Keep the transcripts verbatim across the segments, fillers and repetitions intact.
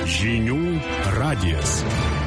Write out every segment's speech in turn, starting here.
Žinių radijas.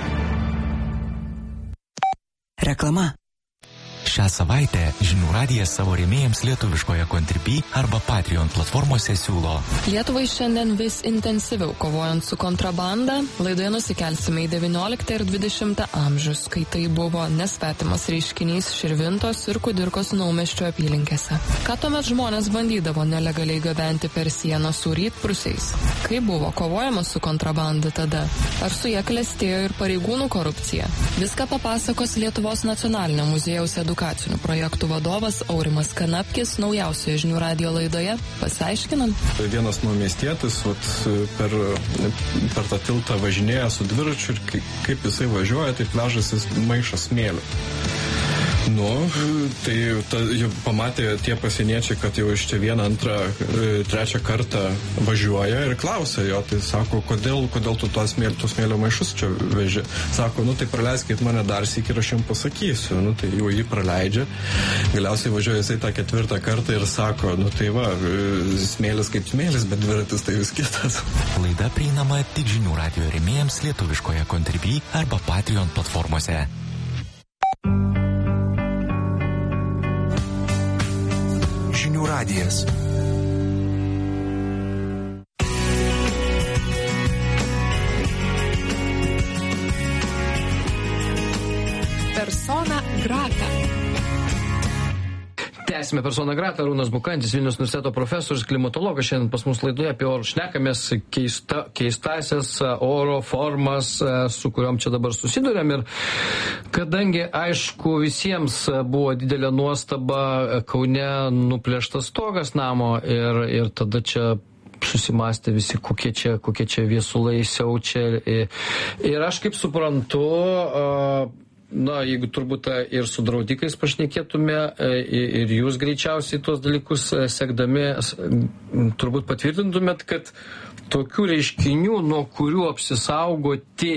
Reklama. Šią savaitę Žinių radijas savo rėmėjams lietuviškoje Contribui arba Patreon platformose siūlo. Lietuvai šiandien vis intensyviau kovojant su kontrabanda, laidoje nusikelsime į devynioliktą ir dvidešimtą amžius, kai tai buvo nesvetimas reiškinys Širvintos ir Kudirkos Naumiesčio apylinkėse. Ką tuomet žmonės bandydavo nelegaliai gabenti per sieną su rytprūsiais? Kaip buvo kovojama su kontrabanda tada? Ar su ja klestėjo ir pareigūnų korupcija? Viską papasakos Lietuvos nacionalinio muziejaus edukacinių projektų vadovas Aurimas Kanapkis naujausioje Žinių radijo laidoje. Pasiaiškinam. Vienas naumiestietis vat, per, per tą tiltą važinėja su dviračiu ir kaip jisai važiuoja, taip vežasi maišą smėlio. Nu, tai ta, jau pamatė tie pasieniečiai, kad jau iš čia vieną, antrą, trečią kartą važiuoja ir klausia jo, tai sako, kodėl, kodėl tu tos smėlio, smėlio maišus čia veži? Sako, nu tai praleiskit mane dar sykį ir aš jums pasakysiu. Nu tai jau jį praleidžia. Galiausiai važiuoja jisai tą ketvirtą kartą ir sako, nu tai va, smėlis kaip smėlis, bet dviratis tai vis kitas. Laida prieinama tik Žinių radijo rėmėjams lietuviškoje Contribui arba Patreon platformose. Žinių radijas. Persona grata. Tęsime Persona grata. Arūnas Bukantis, Vilniaus universiteto profesorius, klimatologas. Šiandien pas mus laidoje apie orą šnekamės, keista, keistasias oro formas, su kuriuom čia dabar susidurėm. Ir kadangi, aišku, visiems buvo didelė nuostaba, Kaune nuplėštas stogas namo ir, ir tada čia susimastė visi, kokie čia, kokie čia viesulai siaučia. Ir, ir aš kaip suprantu, na, jeigu turbūt ir su draudikais pašnekėtume, ir jūs greičiausiai tuos dalykus sekdami, turbūt patvirtintumėt, kad tokių reiškinių, nuo kurių apsisaugoti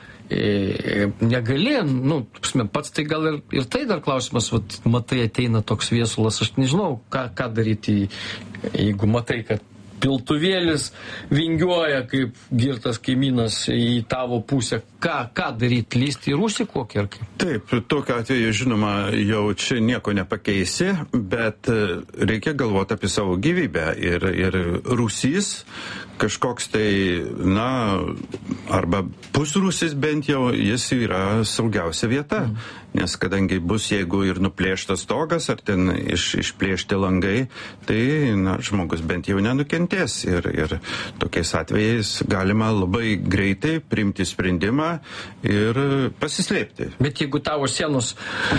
negali, nu, pats tai gal ir, ir tai dar klausimas, vat, matai, ateina toks viesulas, aš nežinau, ką, ką daryti, jeigu matai, kad piltuvėlis vingiuoja kaip girtas kaimynas į tavo pusę. Ką, ką daryti? Lysti į rūsį kokį ar kaip? Taip, tokiu atveju, žinoma, jau čia nieko nepakeisi, bet reikia galvoti apie savo gyvybę. Ir, ir rūsys kažkoks tai, na, arba pusrūsis bent jau, jis yra saugiausia vieta. Mm. Nes kadangi bus, jeigu ir nuplėštas stogas, ar ten iš, išplėšti langai, tai, na, žmogus bent jau nenukentės. Ir, ir tokiais atvejais galima labai greitai priimti sprendimą ir pasislėpti. Bet jeigu tavo sienos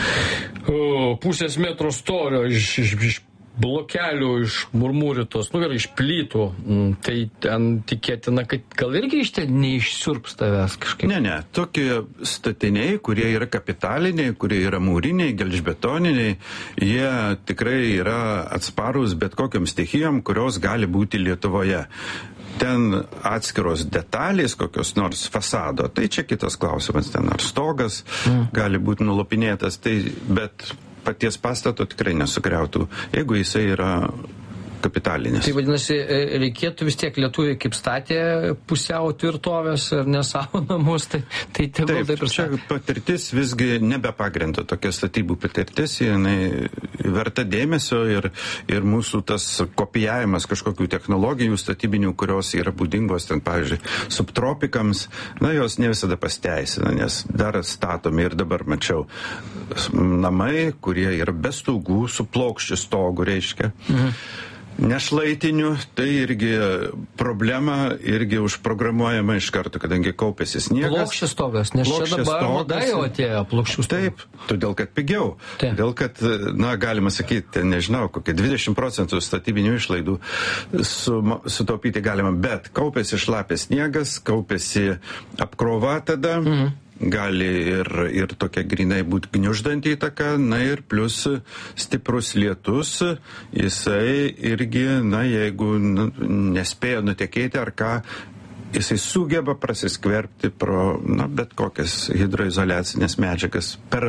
o, pusės metro storio iš, iš, iš blokelių, iš murmūrytos, nu gerai, iš plytų, tai ten tikėtina, kad gal irgi iš ten neišsiurps tavęs kažkaip. Ne, ne, tokie statiniai, kurie yra kapitaliniai, kurie yra mūriniai, gelžbetoniniai, jie tikrai yra atsparūs bet kokiam stichijom, kurios gali būti Lietuvoje. Ten atskiros detalės, kokios nors fasado, tai čia kitas klausimas, ten ar stogas mm. gali būti nulopinėtas, tai bet paties pastato tikrai nesugriautų, jeigu jisai yra kapitalinis. Tai vadinasi, reikėtų vis tiek lietuviai kaip statė pusiau tvirtovės ar ne savo namus, tai, tai tegul taip ir čia patirtis visgi nebepagrinda, tokia statybų patirtis, jinai verta dėmesio ir, ir mūsų tas kopijavimas kažkokių technologijų statybinių, kurios yra būdingos ten, pavyzdžiui, subtropikams, na, jos ne visada pasteisina, nes dar statomi ir dabar mačiau namai, kurie yra be stogų, su plokščiu stogu, reiškia. Mhm. Nešlaitinių, tai irgi problema, irgi užprogramuojama iš karto, kadangi kaupėsi sniegas. Plokščias stogas, nes čia dabar mada jau atėjo plokščių stogų. Taip, todėl kad pigiau. Taip. Todėl kad, na, galima sakyti, nežinau, kokie dvidešimt procentų statybinių išlaidų su, sutaupyti galima, bet kaupėsi šlapės sniegas, kaupėsi apkrova tada. Mhm. Gali ir, ir tokia grinai būti gniuždanti įtaka, na ir plus stiprus lietus, jisai irgi, na, jeigu nu, nespėjo nutekėti ar ką, jisai sugeba prasiskverbti pro, na, bet kokias hidroizoliacinės medžiagas per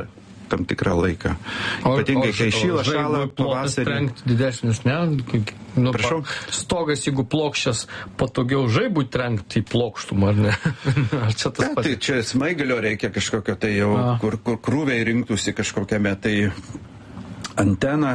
tam tikrą laiką. Ypatingai, kai šyla, šala, pavasarį. Trenkti didesnius, ne? Nu, Prašau? Stogas, jeigu plokščias, patogiau žaibų trenkti į plokštumą, ar ne? Ar čia tas Ne, pats? tai čia smaigalio reikia kažkokio, tai jau, A. kur, kur krūviai rinktųsi kažkokiame, tai antena,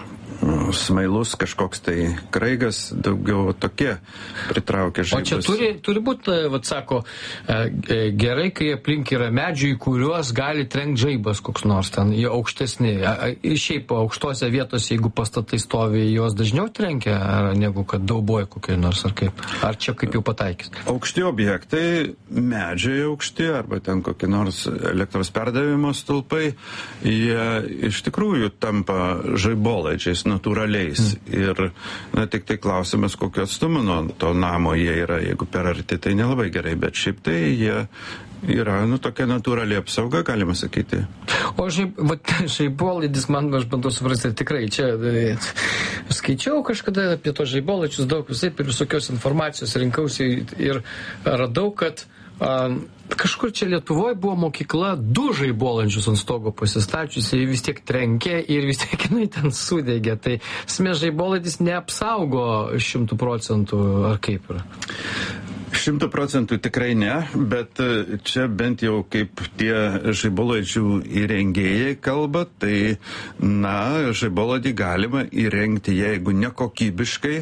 smailus kažkoks tai kraigas, daugiau tokie pritraukia O žaibus. čia turi, turi būti, vat sako, e, gerai, kai aplink yra medžiai, kuriuos gali trenkti žaibas koks nors ten, jie aukštesni. A- a- Šiaip aukštose vietose, jeigu pastatai stovi, juos dažniau trenkia, ar negu kad dauboja kokie nors, ar kaip? Ar čia kaip jau pataikys? Aukšti objektai, medžiai aukšti, arba ten kokie nors elektros perdavimo stulpai, jie iš tikrųjų tampa žaibolaidžiais natūraliais. Mm. Ir, na, tik tai klausimas, kokio atstumo nuo to namo jie yra. Jeigu per arti, tai nelabai gerai, bet šiaip tai jie yra, nu, tokia natūrali apsauga, galima sakyti. O šiaip, vat, žaibolaidis, man, aš bandau suprasti, tikrai čia e, skaičiau kažkada apie to žaibolaidžius daug, visai ir visokios informacijos rinkausi ir radau, kad a, kažkur čia Lietuvoje buvo mokykla du žaibolančius ant stogo pasistačiusi, vis tiek trenkė ir vis tiek jinai ten sudegė. Tai esmė žaibolaidis neapsaugo šimtų procentų, ar kaip yra? Šimtų procentų tikrai ne, bet čia bent jau kaip tie žaibolaidžių įrengėjai kalba, tai, na, žaibolaidį galima įrengti, jeigu nekokybiškai,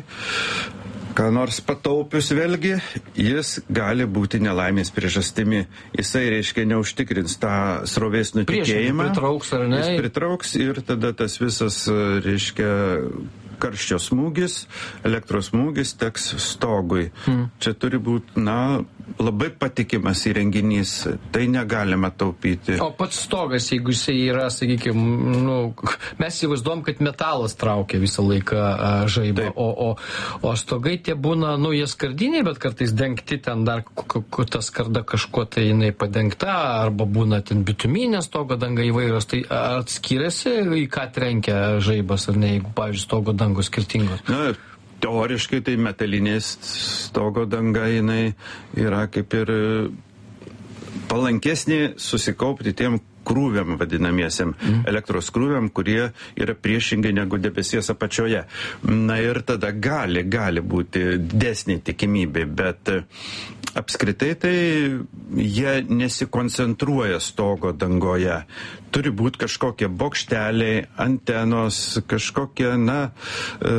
ką nors pataupius vėlgi, jis gali būti nelaimės priežastimi. Jisai, reiškia, neužtikrins tą srovės nutekėjimą. Pritrauks, ar ne? Jis pritrauks ir tada tas visas, reiškia, karščio smūgis, elektros smūgis teks stogui. Hmm. Čia turi būti, na, labai patikimas įrenginys. Tai negalima taupyti. O pats stogas, jeigu jisai yra, sakykime, nu, mes įvaizduom, kad metalas traukia visą laiką a, žaibą, o, o, o stogai tie būna, nu, jie skardiniai, bet kartais dengti ten dar, kur ta skarda kažkuo tai jinai padengta, arba būna ten bituminė stogo danga įvairios. Tai ar skiriasi, į ką trenkia žaibas, ar ne, jeigu, pavyzdžiui, stogo dangos skirtingos? Na, teoriškai tai metalinės stogo danga jinai yra kaip ir palankesnė susikaupti tiem krūviam vadinamiesiam, mm. elektros krūviam, kurie yra priešingai negu debesies apačioje. Na ir tada gali, gali būti didesnė tikimybė, bet apskritai tai jie nesikoncentruoja stogo dangoje. Turi būti kažkokie bokšteliai, antenos, kažkokie, na, e,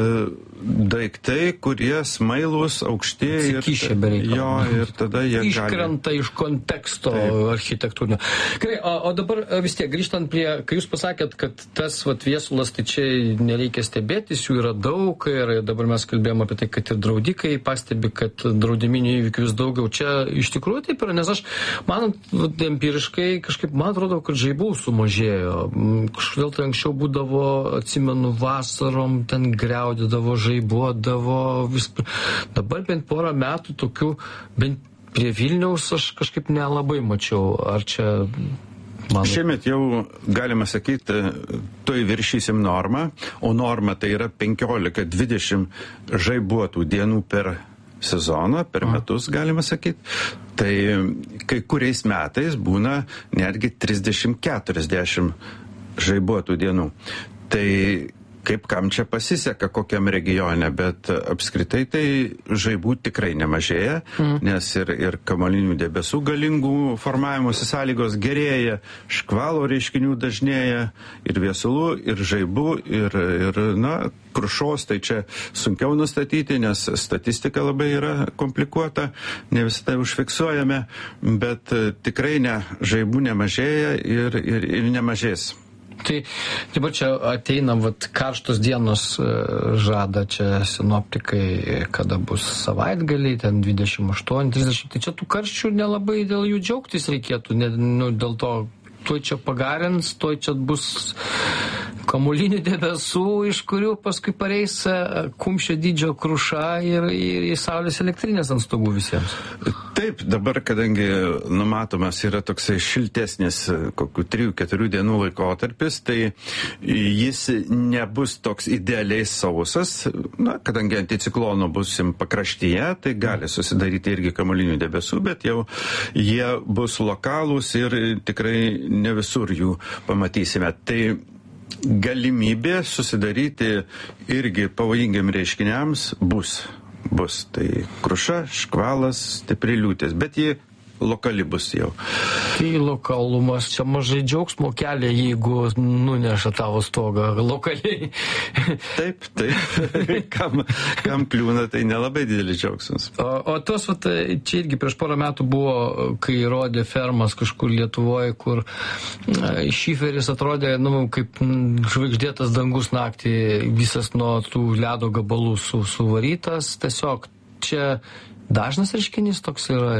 daiktai, kurie smailūs, aukšti. Sikišė bereikalo. Jo, ir tada jie iškrenta gali. Iš konteksto architektūrinio. Gerai, o, o dabar vis tiek grįžtant prie, kai jūs pasakėt, kad tas vat, viesulas, tai čia nereikia stebėtis, jų yra daug ir dabar mes kalbėjome apie tai, kad ir draudikai pastebi, kad draudiminių įvykių vis daugiau. Čia iš tikrųjų taip yra, nes aš, man empiriškai kažkaip, man atrodo, kad žaibų sumažėjo. Kažkodėl tai anksčiau būdavo, atsimenu, vasarom ten griaudydavo, žaibuodavo, vis... Dabar bent porą metų tokių, bent prie Vilniaus aš kažkaip nelabai mačiau. Ar čia... Man... Šiemet jau, galima sakyti, toj viršysim normą, o norma tai yra penkiolika dvidešimt žaibuotų dienų per sezoną, per metus, galima sakyti. Tai kai kuriais metais būna netgi trisdešimt keturiasdešimt žaibuotų dienų. Tai kaip kam čia pasiseka, kokiam regione, bet apskritai tai žaibų tikrai nemažėja, mm. nes ir, ir kamuolinių debesų galingų formavimosi sąlygos gerėja, škvalo reiškinių dažnėja, ir viesulų, ir žaibų, ir, ir na, krušos, tai čia sunkiau nustatyti, nes statistika labai yra komplikuota, ne visada užfiksuojame, bet tikrai ne, žaibų nemažėja ir, ir, ir nemažės. Tai dabar čia ateina vat, karštos dienos žada čia sinoptikai, kada bus savaitgaliai, ten dvidešimt aštuoni trisdešimt. Tai čia tų karščių nelabai dėl jų džiaugtis reikėtų, ne, nu, dėl to tuoj čia pagarins, tuoj čia bus kamuolinių debesų, iš kurių paskui pareis kumščio dydžio kruša ir, ir, ir saulės elektrinės ant stogų visiems. Taip, dabar, kadangi numatomas yra toksai šiltesnis kokių trijų keturių dienų laikotarpis, tai jis nebus toks idealiai sausas, na, kadangi anticiklono busim pakraštyje, tai gali susidaryti irgi kamuolinių debesų, bet jau jie bus lokalūs ir tikrai ne visur jų pamatysime. Tai galimybė susidaryti irgi pavojingiam reiškiniams bus. Bus tai kruša, škvalas, stipri liūtis, bet ji lokali bus jau. Tai lokalumas čia mažai džiaugsmo kelia, jeigu nuneša tavo stogą lokaliai. Taip, taip. kam, kam kliūna, tai nelabai didelis džiaugsmas. O, o tos, vat, čia irgi prieš porą metų buvo, kai rodė fermas kažkur Lietuvoje, kur šiferis atrodė, nu, kaip žvaigždėtas dangus naktį, visas nuo tų ledo gabalų su, suvarytas. Tiesiog čia dažnas reiškinys toks yra.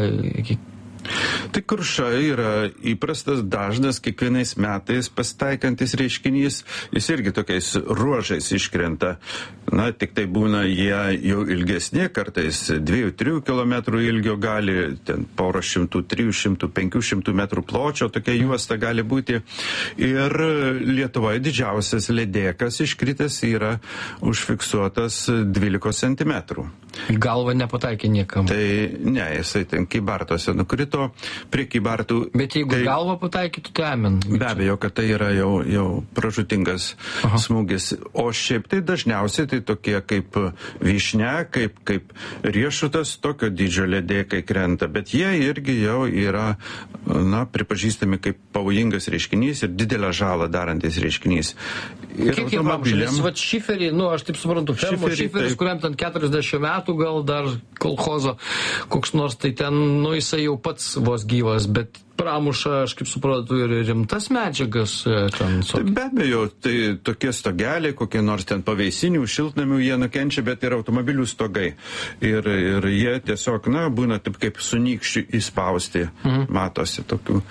Tai kruša yra įprastas, dažnas, kiekvienais metais pasitaikantis reiškinys, jis irgi tokiais ruožais iškrenta. Na, tik tai būna jie jau ilgesni, kartais dviejų trijų kilometrų ilgio gali, ten porą šimtų, trijų šimtų, penkių šimtų metrų pločio, tokia juosta gali būti. Ir Lietuvoje didžiausias ledėkas iškritęs yra užfiksuotas dvylikos centimetrų. Galva nepataikė niekam. Tai ne, jisai ten kybartuose nukrito, prie kybartų. Bet jeigu tai, galva pataikytų, tai amen. Be abejo, kad tai yra jau, jau pražutingas Aha. smūgis. O šiaip tai dažniausiai tai tokie kaip vyšnia, kaip, kaip riešutas, tokio dydžio ledėkai krenta. Bet jie irgi jau yra, na, pripažįstami kaip pavojingas reiškinys ir didelę žalą darantis reiškinys. Ir kiek jie pamžalės? Vat šiferį, nu, aš taip suprantu, fermo šiferį, šiferis, kuriam ten keturiasdešimt metų, gal dar kolchozo koks nors, tai ten, nu, jisai jau pats vos gyvas, bet pramuša, aš kaip suprantu, ir rimtas medžiagas ten. Tai be abejo, tai tokie stogeliai, kokie nors ten paveisinių, šiltnamių, jie nukenčia, bet ir automobilių stogai. Ir, ir jie tiesiog, na, būna taip kaip sunykščių įspausti, mhm. matosi tokių,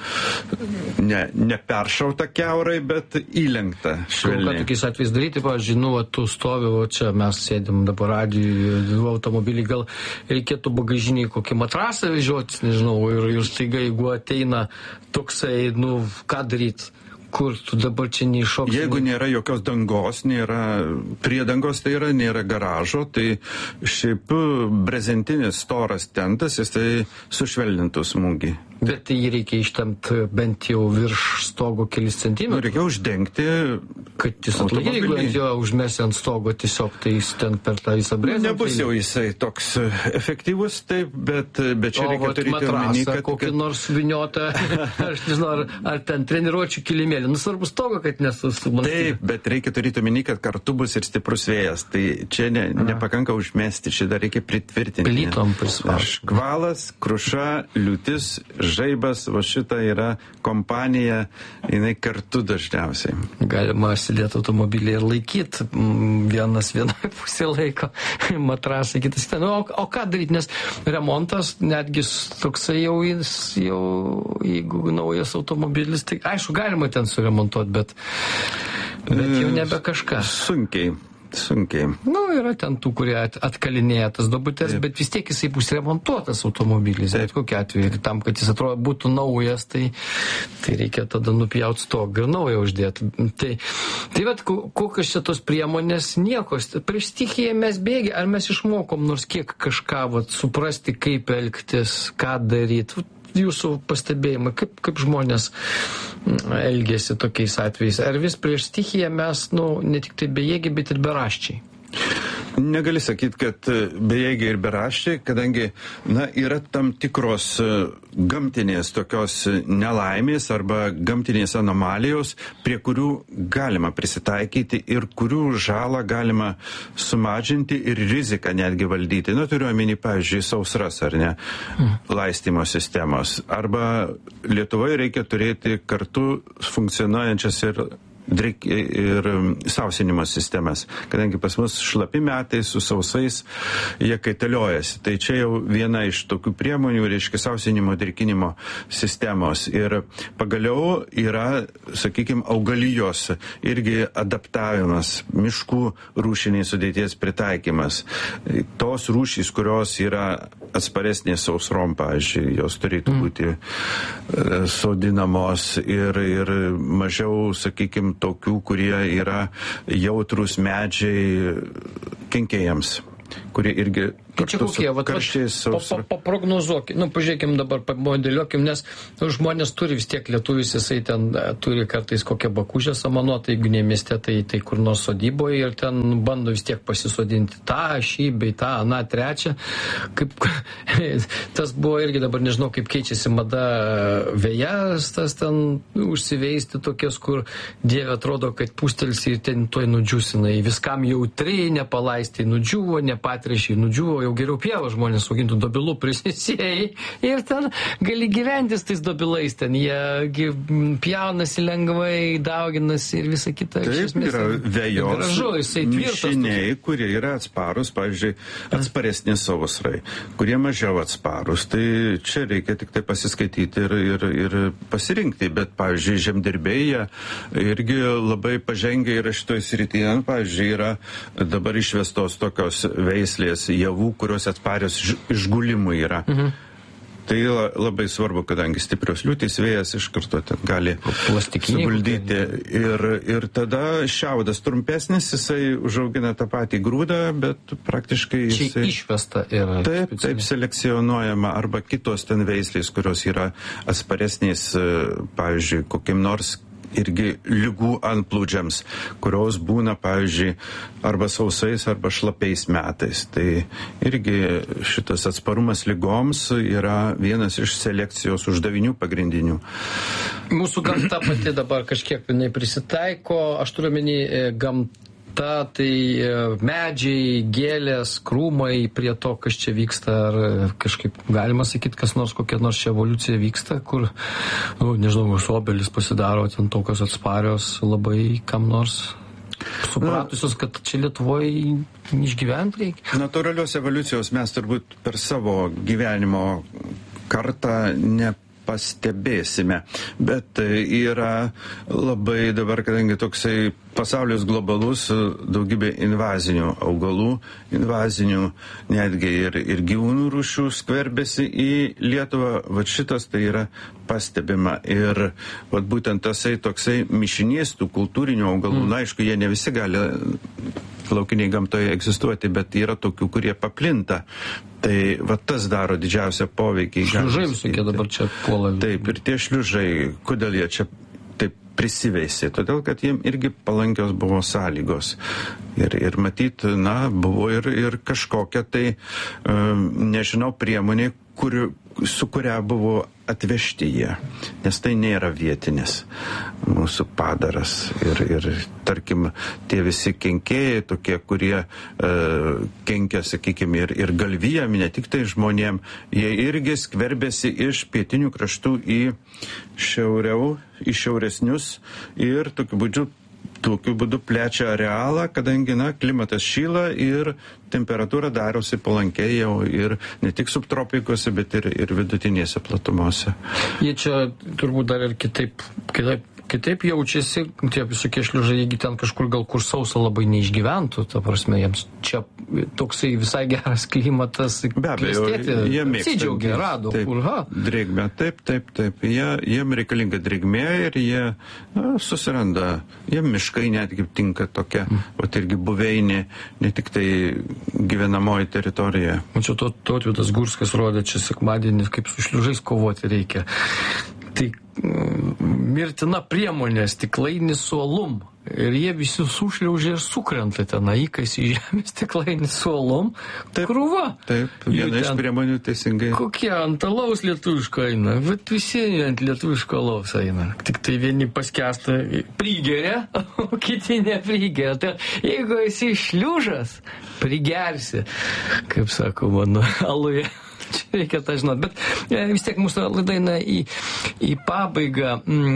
ne, neperšauta kiaurai, bet įlenkta švelniai. Ką tokiais atvejais daryti, pavyzdžiui, nu, va, tu stovi, o čia mes sėdim dabar radijoje, automobilį, gal reikėtų bagažiniai kokį matrasą vežiotis, nežinau, ir, ir staiga, jeigu ateina toksai, nu, ką daryt? Kur tu dabar čia neiššoksi? Jeigu nėra jokios dangos, nėra priedangos, tai yra, nėra garažo, tai šiaip brezentinis storas tentas, jis tai sušvelnintų smūgį. Bet tai jį reikia ištemti bent jau virš stogo kelis centimetrus. Reikia uždengti. Kad jis atlaikytų, jeigu ant jo užmesi ant stogo, tiesiog tai jis ten per tą visą brezentą. Nebus jau jisai toks efektyvus, taip, bet, bet čia o, reikia turėti omeny, kad... kokį kad... nors viniotą, aš nežinau, ar, ar ten treniruočių kilimėlį. Nu, svarbu stogo, kad nesusumanti. Taip, bet reikia turėti omeny, kad kartu bus ir stiprus vėjas. Tai čia ne, nepakanka užmesti, čia dar reikia pritvirtinti. Plytom prisvarti. Škvalas, kruša, liūtis, žaibas, va šita yra kompanija, jinai kartu dažniausiai. Galima sėdėti automobilį ir laikyti vienas vienoje pusė laiko, matrasą, kitas kitą. Nu, o, o ką daryti, nes remontas netgi toksai jau, jau jeigu naujas automobilis, tai aišku, galima ten suremontuoti, bet, bet jau nebe kažkas. Sunkiai. Sunkiai. Nu, yra ten tų, kurie atkalinėja tas duobutes, bet vis tiek jisai bus remontuotas automobilis. Bet kokia atveju, tam, kad jis atrodo būtų naujas, tai, tai reikia tada nupjauti stogą ir naują uždėti. Tai, tai vat, kokios čia tos priemonės, nieko. Prieš stichiją mes bėgi, ar mes išmokom nors kiek kažką vat, suprasti, kaip elgtis, ką daryti. Jūsų pastebėjimai, kaip, kaip žmonės elgėsi tokiais atvejais? Ar vis prieš stichiją mes, nu, ne tik tai bejėgiai, bet ir beraščiai? Negali sakyti, kad bejėgiai ir beraščiai, kadangi, na, yra tam tikros gamtinės tokios nelaimės arba gamtinės anomalijos, prie kurių galima prisitaikyti ir kurių žalą galima sumažinti ir riziką netgi valdyti. Na, turiu omeny, pavyzdžiui, sausras ar ne, laistymo sistemos. Arba Lietuvoje reikia turėti kartu funkcionuojančias ir ir sausinimo sistemas, kadangi pas mus šlapi metai su sausais, jie kaitaliojasi. Tai čia jau viena iš tokių priemonių, reiškia, sausinimo drėkinimo sistemos. Ir pagaliau yra, sakykime, augalijos irgi adaptavimas, miškų rūšiniai sudėties pritaikymas. Tos rūšys, kurios yra atsparesnės sausrom, pavyzdžiui, jos turėtų būti mm. sodinamos ir, ir mažiau, sakykime, tokių, kurie yra jautrus medžiai kenkėjams, kurie irgi čia kokie, va, paprognozuokime, nu, pažiūrėkim dabar, pamodeliuokim, nes nu, žmonės turi vis tiek, lietuvis, jisai ten turi kartais kokią bakužę samanotą, jeigu ne mieste, tai, tai kur nors sodyboje ir ten bando vis tiek pasisodinti tą, šį, bei tą, na, trečią. Kaip, tas buvo irgi dabar, nežinau, kaip keičiasi mada vėjas, tas ten užsiveisti tokias, kur Dieve atrodo, kad pūstelsi ir ten tuoj nudžiusinai, viskam jautri, nepalaistai, nudžiuvo, nepatrišiai, nudžiuvo, jau geriau pievą žmonės augintų, dobilų prisisėjai ir ten gali gyventis tais dobilais, ten jie pjaunasi lengvai, dauginasi ir visa kita. Taip, yra vėjos mišiniai, kurie yra atsparus, pavyzdžiui, atsparesni sausrai, kurie mažiau atsparus. Tai čia reikia tik tai pasiskaityti ir, ir, ir pasirinkti, bet, pavyzdžiui, žemdirbėjai irgi labai pažengia yra šitoj srityje. Pavyzdžiui, yra dabar išvestos tokios veislės javų, kurios atsparios išgulimui yra. Mhm. Tai labai svarbu, kadangi stiprios liūtys, vėjas iš karto ten gali suguldyti. Ir, ir tada šiaudas trumpesnis, jisai užaugina tą patį grūdą, bet praktiškai jisai... Čia išvesta yra. Taip, taip selekcionuojama, arba kitos ten veislės, kurios yra atsparesnės, pavyzdžiui, kokiem nors irgi lygų antplūdžiams, kurios būna, pavyzdžiui, arba sausais, arba šlapiais metais. Tai irgi šitas atsparumas lygoms yra vienas iš selekcijos uždavinių pagrindinių. Mūsų gamta pati dabar kažkiek prisitaiko, aš turiu omeny gamtą. Ta, tai medžiai, gėlės, krūmai prie to, kas čia vyksta, ar kažkaip galima sakyti, kas nors, kokia nors čia evoliucija vyksta, kur, nu, nežinau, obelis pasidaro ten tokios atsparios labai kam nors supratusios, kad čia Lietuvoje išgyventi reikia. Natūralios evoliucijos mes turbūt per savo gyvenimo kartą ne pastebėsime, bet yra labai dabar, kadangi toksai pasaulis globalus, daugybė invazinių augalų, invazinių netgi ir, ir gyvūnų rūšių skverbėsi į Lietuvą, va šitas tai yra pastebima ir va būtent tasai toksai mišinys tų kultūrinių augalų, mm. na aišku, jie ne visi gali laukiniai gamtoje egzistuoti, bet yra tokių, kurie paplinta. Tai va tas daro didžiausią poveikį. Šliužai visokie dabar čia puola. Taip, ir tie šliužai, kodėl jie čia taip prisiveisė? Todėl, kad jiem irgi palankios buvo sąlygos. Ir, ir matyt, na, buvo ir, ir kažkokia tai, um, nežinau, priemonė, kur, su kuria buvo atvežti jie, nes tai nėra vietinis mūsų padaras. Ir, ir tarkim, tie visi kenkėjai, tokie, kurie uh, kenkia, sakykime, ir, ir galvijam, ne tik tai žmonėm, jie irgi skverbėsi iš pietinių kraštų į šiauriau, į šiauresnius ir tokiu būdžiu Tokiu būdu plečia arealą, kadangi, na, klimatas šyla ir temperatūra darosi palankiai jau ir ne tik subtropikuose, bet ir, ir vidutinėse platumose. Jie čia turbūt dar ir kitaip, kitaip, kitaip jaučiasi, tie visokie šliužai, jeigu ten kažkur gal kur sausa labai neišgyventų, ta prasme, jiems čia toksai visai geras klimatas. Be abejo, jie mėgsta. Apsidžiaugia, rado, kur, ha. Drėgmė, taip, taip, taip. Jie, jiem reikalinga drėgmė ir jie na, susiranda, jiem miškai netgi tinka tokia, mm. o tai irgi buveinė, ne tik tai gyvenamoji teritorija. O čia to Tautvydas Gurskas rodė, čia sekmadienį, kaip su šliužais kovoti reikia. Tai mirtina priemonė, stiklainis su alum. Ir jie visi sušliaužia ir sukrenta ten, įkais į žemę stiklainis su alum. Taip, krūva. Taip, viena iš priemonių teisingai. Kokie ant alaus lietuviško eina, bet visi ant lietuviško alaus eina. Tik tai vieni paskęsta prigeria, o kiti neprigeria. Tai jeigu esi šliužas, prigersi, kaip sako mano aluje. Čia reikia tą žinot, bet vis tiek mūsų laida eina į, į pabaigą.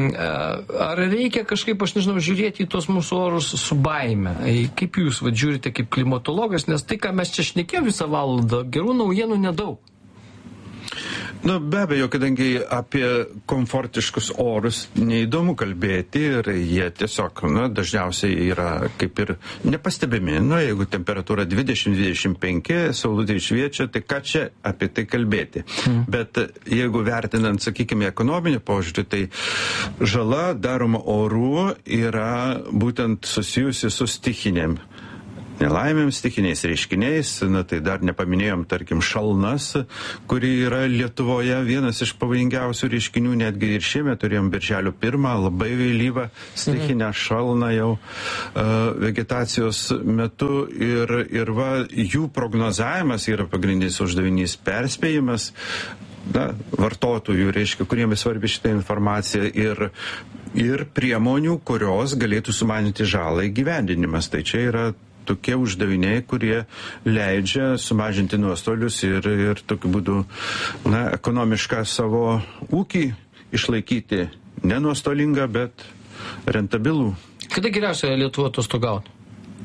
Ar reikia kažkaip, aš nežinau, žiūrėti į tos mūsų orus su baime? Kaip jūs va, žiūrite kaip klimatologas, nes tai, ką mes čia šnekėjome visą valandą, gerų naujienų nedaug. Nu, be abejo, kadangi apie komfortiškus orus neįdomu kalbėti ir jie tiesiog, na, dažniausiai yra kaip ir nepastebimi. Nu, jeigu temperatūra dvidešimt dvidešimt penki, saulutė šviečia, tai ką čia apie tai kalbėti? Mm. Bet jeigu vertinant, sakykime, ekonominį požiūrį, tai žala daroma orų yra būtent susijusi su stichinėm nelaimėms, stichiniais reiškiniais. Na tai dar nepaminėjom, tarkim, šalnas, kuri yra Lietuvoje vienas iš pavojingiausių reiškinių, netgi ir šiemet turėjom birželio pirmą, labai vėlyvą stichinę šalną jau uh, vegetacijos metu ir, ir va, jų prognozavimas yra pagrindinis uždavinys, perspėjimas, na, vartotojų, reiškia, kuriems svarbi šitą informaciją ir, ir priemonių, kurios galėtų sumažinti žalą įgyvendinimas. Tai čia yra tokie uždaviniai, kurie leidžia sumažinti nuostolius ir, ir tokiu būdu, na, ekonomišką savo ūkį išlaikyti ne nuostolingą, bet rentabilų. Kada geriausia Lietuva atostogauti?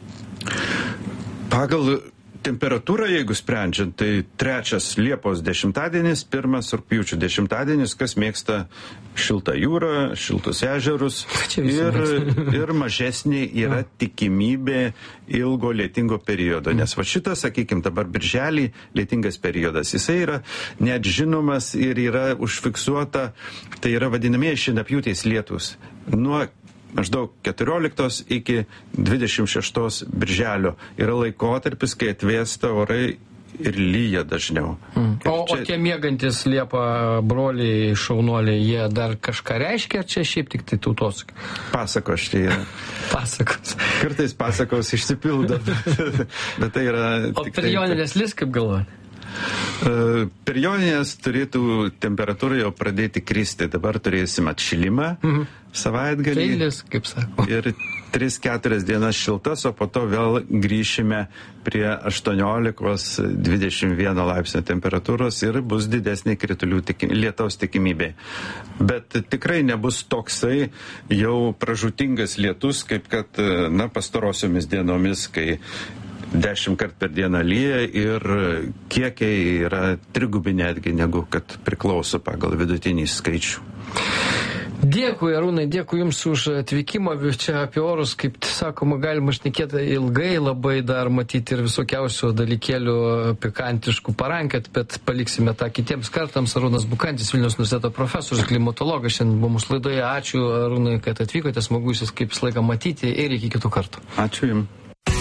Pagal temperatūrą, jeigu sprendžiant, tai trečias Liepos dešimtadienis, pirmas rugpjūčio dešimtadienis, kas mėgsta šiltą jūrą, šiltus ežerus ir, ir mažesnė yra tikimybė ilgo lietingo periodo. Nes va šitas, sakykime, dabar birželį lietingas periodas, jisai yra net žinomas ir yra užfiksuota, tai yra vadinamieji šienapjūtės lietūs. Nuo maždaug keturioliktos iki dvidešimt šeštos birželio yra laikotarpis, kai atvėsta orai ir lyja dažniau. Mm. O, čia... o tie miegantis Liepą broliai, šaunuoliai, jie dar kažką reiškia, ar čia šiaip tik tai tautos? Pasakos čia yra. Pasakos. Kartais pasakos išsipildo, bet tai yra... O per Joninės lis, kaip galvoja? Uh, per Joninės turėtų temperatūra jau pradėti kristi. Dabar turėsim atšilimą mm-hmm. savaitgalį. Keilis, kaip sako. Ir tris keturias dienas šiltas, o po to vėl grįšime prie aštuoniolikos dvidešimt vieno laipsnio temperatūros ir bus didesnė kritulių tiki, lietaus tikimybė. Bet tikrai nebus toksai jau pražūtingas lietus, kaip kad, na, pastarosiomis dienomis, kai dešimt kart per dieną lyja ir kiekiai yra trigubi netgi negu kad priklauso pagal vidutinį skaičių. Dėkui, Arūnai, dėkui Jums už atvykimą. Čia apie orus, kaip sakoma, galima šnekėti ilgai, labai dar matyti ir visokiausių dalykėlių pikantiškų parankiot, bet paliksime tą kitiems kartams. Arūnas Bukantis, Vilniaus universiteto profesorius, klimatologas, šiandien buvo mūsų laidoje. Ačiū, Arūnai, kad atvykote, smagu Jūs kaip visą laiką matyti ir iki kitų kartų. Ačiū Jums.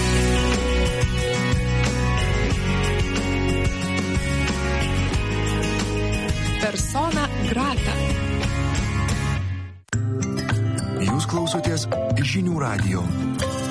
Persona grata. Jūs klausotės Žinių radijo.